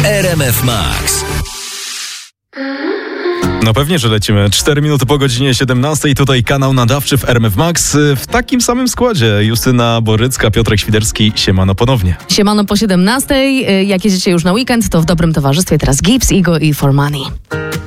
RMF Max. No pewnie, że lecimy. 4 minuty po godzinie 17. Tutaj kanał nadawczy w RMF Max. W takim samym składzie Justyna Borycka, Piotrek Świderski. Siemano ponownie. Siemano po 17. Jak jedziecie już na weekend, to w dobrym towarzystwie teraz Gibbs, Ego i For Money.